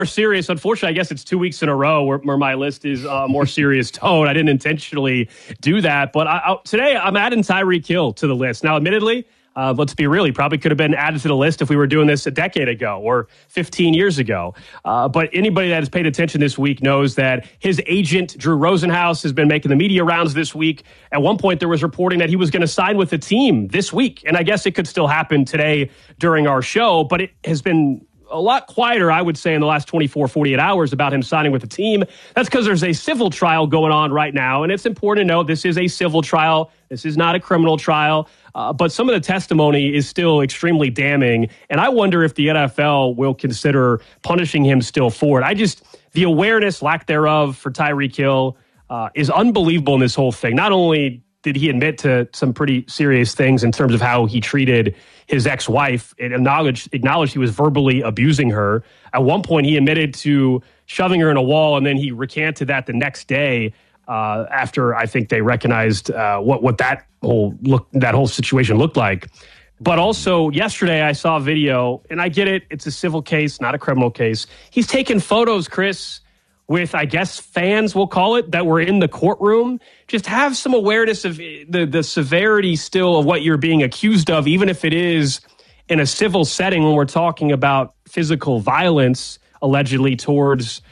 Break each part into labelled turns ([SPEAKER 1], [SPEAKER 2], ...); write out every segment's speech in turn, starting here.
[SPEAKER 1] serious. Unfortunately, I guess it's 2 weeks in a row where my list is more serious tone. I didn't intentionally do that. But today I'm adding Tyreek Hill to the list. Now, admittedly, let's be real, he probably could have been added to the list if we were doing this a decade ago or 15 years ago. But anybody that has paid attention this week knows that his agent, Drew Rosenhaus, has been making the media rounds this week. At one point, there was reporting that he was going to sign with the team this week. And I guess it could still happen today during our show, but it has been a lot quieter, I would say, in the last 24, 48 hours about him signing with the team. That's because there's a civil trial going on right now, and it's important to note this is a civil trial. This is not a criminal trial, but some of the testimony is still extremely damning, and I wonder if the NFL will consider punishing him still for it. The awareness, lack thereof, for Tyreek Hill is unbelievable in this whole thing. Not only did he admit to some pretty serious things in terms of how he treated his ex-wife and acknowledged he was verbally abusing her. At one point, he admitted to shoving her in a wall, and then he recanted that the next day after I think they recognized what that whole situation looked like. But also yesterday, I saw a video, and I get it. It's a civil case, not a criminal case. He's taking photos, Chris, with, I guess, fans, we'll call it, that were in the courtroom. Just have some awareness of the severity still of what you're being accused of, even if it is in a civil setting when we're talking about physical violence, allegedly, towards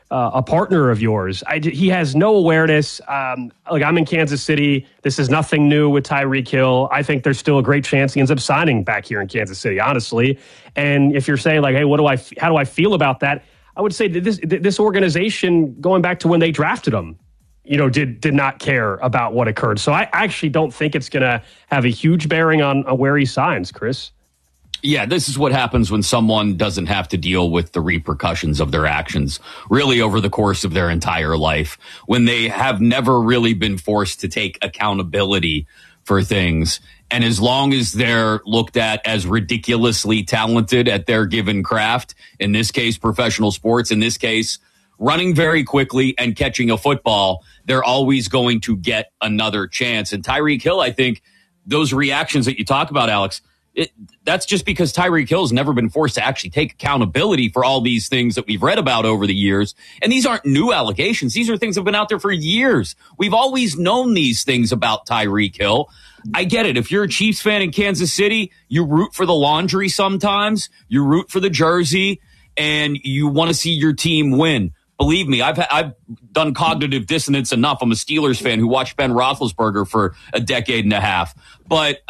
[SPEAKER 1] a partner of yours. He has no awareness. I'm in Kansas City. This is nothing new with Tyreek Hill. I think there's still a great chance he ends up signing back here in Kansas City, honestly. And if you're saying, like, hey, how do I feel about that? I would say that this organization, going back to when they drafted him, did not care about what occurred. So I actually don't think it's going to have a huge bearing on where he signs, Chris.
[SPEAKER 2] Yeah, this is what happens when someone doesn't have to deal with the repercussions of their actions really over the course of their entire life, when they have never really been forced to take accountability for things. And as long as they're looked at as ridiculously talented at their given craft, in this case, professional sports, in this case, running very quickly and catching a football, they're always going to get another chance. And Tyreek Hill, I think those reactions that you talk about, Alex, that's just because Tyreek Hill has never been forced to actually take accountability for all these things that we've read about over the years. And these aren't new allegations. These are things that have been out there for years. We've always known these things about Tyreek Hill. I get it. If you're a Chiefs fan in Kansas City, you root for the laundry sometimes, you root for the jersey, and you want to see your team win. Believe me, I've done cognitive dissonance enough. I'm a Steelers fan who watched Ben Roethlisberger for a decade and a half. But,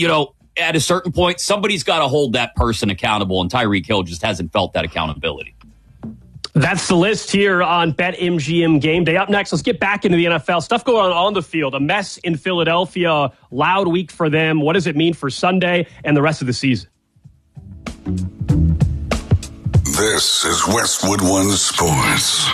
[SPEAKER 2] at a certain point, somebody's got to hold that person accountable, and Tyreek Hill just hasn't felt that accountability.
[SPEAKER 1] That's the list here on BetMGM Game Day. Up next, let's get back into the NFL. Stuff going on the field. A mess in Philadelphia. Loud week for them. What does it mean for Sunday and the rest of the season?
[SPEAKER 3] This is Westwood One Sports.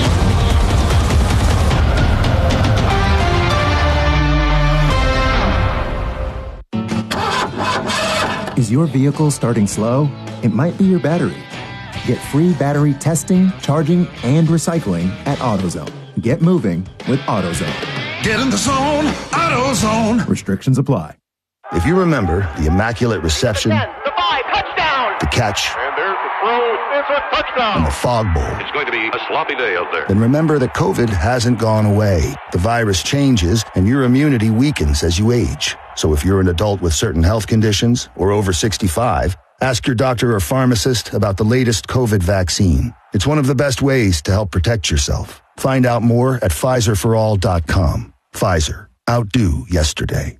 [SPEAKER 4] Is your vehicle starting slow? It might be your battery. Get free battery testing, charging, and recycling at AutoZone. Get moving with AutoZone.
[SPEAKER 3] Get in the zone, AutoZone.
[SPEAKER 4] Restrictions apply.
[SPEAKER 5] If you remember the immaculate reception,
[SPEAKER 6] the 5, touchdown,
[SPEAKER 5] the catch,
[SPEAKER 6] and there's the throw, it's a touchdown,
[SPEAKER 5] and the fog bowl,
[SPEAKER 6] it's going to be a sloppy day out there.
[SPEAKER 5] Then remember that COVID hasn't gone away. The virus changes, and your immunity weakens as you age. So if you're an adult with certain health conditions or over 65, ask your doctor or pharmacist about the latest COVID vaccine. It's one of the best ways to help protect yourself. Find out more at PfizerForAll.com. Pfizer. Outdo yesterday.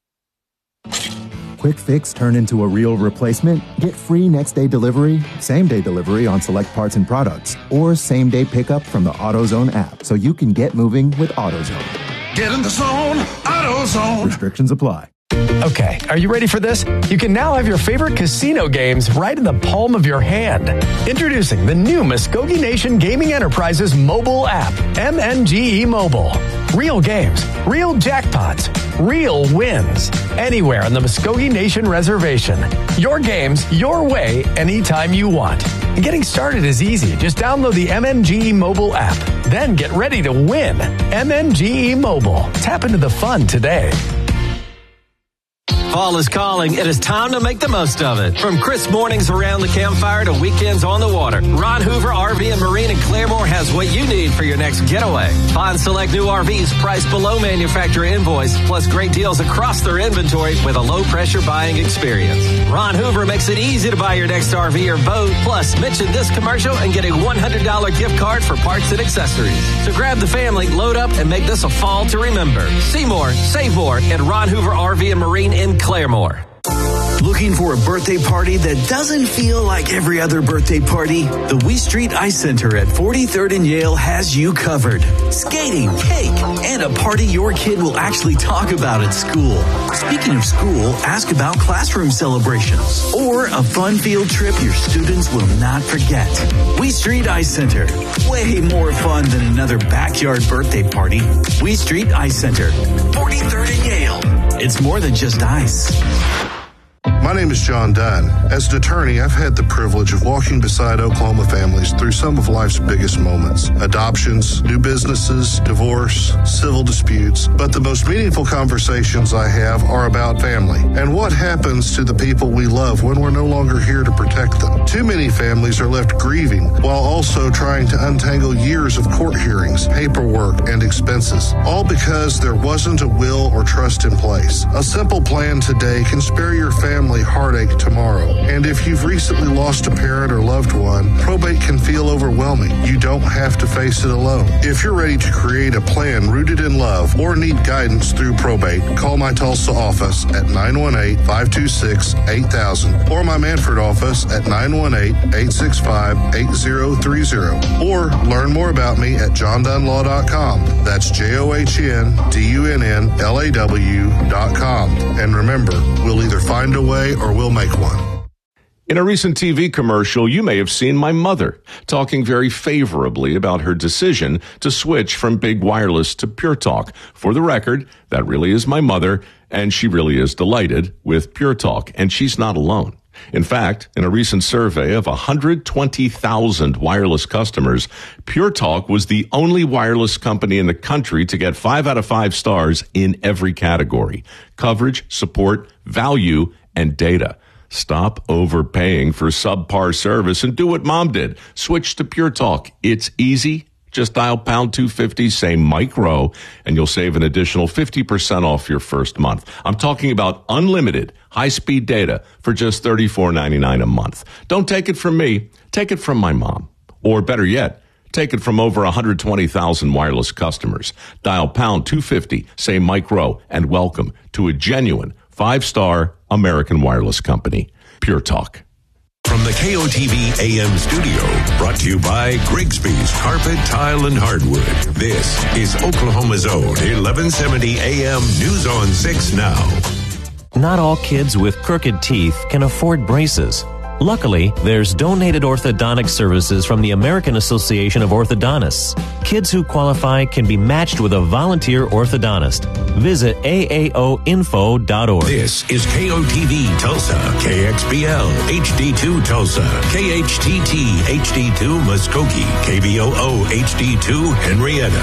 [SPEAKER 4] Quick fix turn into a real replacement? Get free next-day delivery, same-day delivery on select parts and products, or same-day pickup from the AutoZone app so you can get moving with AutoZone.
[SPEAKER 3] Get in the zone, AutoZone.
[SPEAKER 4] Restrictions apply.
[SPEAKER 7] Okay, are you ready for this? You can now have your favorite casino games right in the palm of your hand. Introducing the new Muskogee Nation Gaming Enterprises mobile app, MNGE Mobile. Real games, real jackpots, real wins. Anywhere on the Muskogee Nation Reservation. Your games, your way, anytime you want. And getting started is easy. Just download the MNGE Mobile app. Then get ready to win. MNGE Mobile. Tap into the fun today.
[SPEAKER 8] Fall is calling. It is time to make the most of it. From crisp mornings around the campfire to weekends on the water, Ron Hoover RV and Marine in Claremore has what you need for your next getaway. Find select new RVs priced below manufacturer invoice, plus great deals across their inventory with a low-pressure buying experience. Ron Hoover makes it easy to buy your next RV or boat. Plus, mention this commercial and get a $100 gift card for parts and accessories. So grab the family, load up, and make this a fall to remember. See more, save more at Ron Hoover RV and Marine in Claremore.
[SPEAKER 9] Looking for a birthday party that doesn't feel like every other birthday party? The Wee Street Ice Center at 43rd and Yale has you covered. Skating, cake, and a party your kid will actually talk about at school. Speaking of school, ask about classroom celebrations or a fun field trip your students will not forget. Wee Street Ice Center. Way more fun than another backyard birthday party. Wee Street Ice Center, 43rd and Yale. It's more than just ice.
[SPEAKER 10] My name is John Dunn. As an attorney, I've had the privilege of walking beside Oklahoma families through some of life's biggest moments. Adoptions, new businesses, divorce, civil disputes. But the most meaningful conversations I have are about family and what happens to the people we love when we're no longer here to protect them. Too many families are left grieving while also trying to untangle years of court hearings, paperwork, and expenses, all because there wasn't a will or trust in place. A simple plan today can spare your family heartache tomorrow. And if you've recently lost a parent or loved one, probate can feel overwhelming. You don't have to face it alone. If you're ready to create a plan rooted in love or need guidance through probate, call my Tulsa office at 918-526-8000 or my Manford office at 918-865-8030 or learn more about me at johndunlaw.com. That's JOHNDUNNLAW.com. And remember, we'll either find a way or we'll make one.
[SPEAKER 11] In a recent TV commercial, you may have seen my mother talking very favorably about her decision to switch from big wireless to Pure Talk. For the record, that really is my mother, and she really is delighted with Pure Talk, and she's not alone. In fact, in a recent survey of 120,000 wireless customers, Pure Talk was the only wireless company in the country to get 5 out of 5 stars in every category: coverage, support, value, and data. Stop overpaying for subpar service and do what Mom did. Switch to Pure Talk. It's easy. Just dial pound 250, say Mike Rowe, and you'll save an additional 50% off your first month. I'm talking about unlimited high-speed data for just $34.99 a month. Don't take it from me. Take it from my mom. Or better yet, take it from over 120,000 wireless customers. Dial pound 250, say Mike Rowe, and welcome to a genuine 5-star American wireless company, Pure Talk.
[SPEAKER 12] From the KOTV AM studio, brought to you by Grigsby's Carpet, Tile, and Hardwood. This is Oklahoma's Own 1170 AM News on 6 Now.
[SPEAKER 13] Not all kids with crooked teeth can afford braces. Luckily, there's donated orthodontic services from the American Association of Orthodontists. Kids who qualify can be matched with a volunteer orthodontist. Visit aaoinfo.org.
[SPEAKER 12] This is KOTV Tulsa, KXBL HD2 Tulsa, KHTT HD2 Muskogee, KBOO HD2 Henrietta.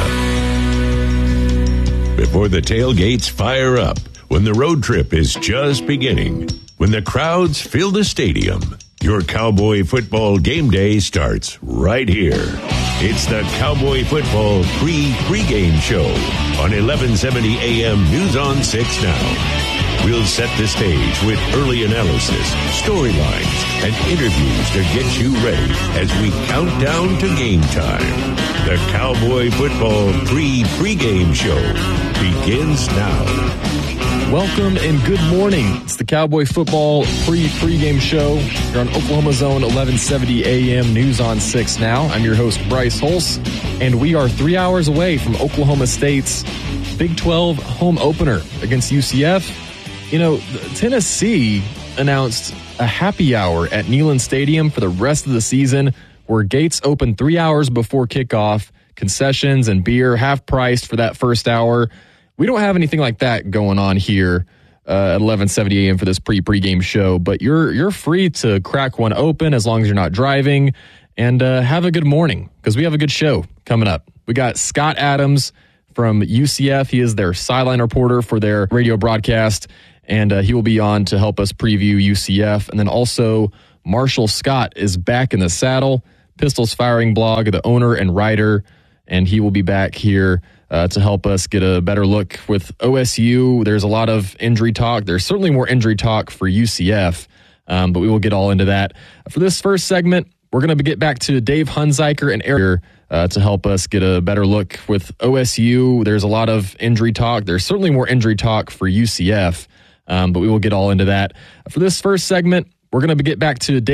[SPEAKER 12] Before the tailgates fire up, when the road trip is just beginning, when the crowds fill the stadium, your Cowboy football game day starts right here. It's the Cowboy Football pregame show on 1170 AM News on 6 Now. We'll set the stage with early analysis, storylines, and interviews to get you ready as we count down to game time. The Cowboy Football pregame show begins now.
[SPEAKER 14] Welcome and good morning. It's the Cowboy Football pregame show here on Oklahoma Zone 1170 AM News on 6 Now. I'm your host, Bryce Hulse, and we are 3 hours away from Oklahoma State's Big 12 home opener against UCF. You know, Tennessee announced a happy hour at Neyland Stadium for the rest of the season, where gates open 3 hours before kickoff, concessions and beer half-priced for that first hour. We don't have anything like that going on here at 1170 a.m. for this pregame show, but you're free to crack one open as long as you're not driving, and have a good morning, because we have a good show coming up. We got Scott Adams from UCF. He is their sideline reporter for their radio broadcast, and he will be on to help us preview UCF. And then also Marshall Scott is back in the saddle, Pistols Firing blog, the owner and writer, and he will be back here to help us get a better look with OSU. There's a lot of injury talk. There's certainly more injury talk for UCF, but we will get all into that. For this first segment, we're going to get back to Dave Hunziker and Eric to help us get a better look with OSU. There's a lot of injury talk. There's certainly more injury talk for UCF, but we will get all into that. For this first segment, we're going to get back to Dave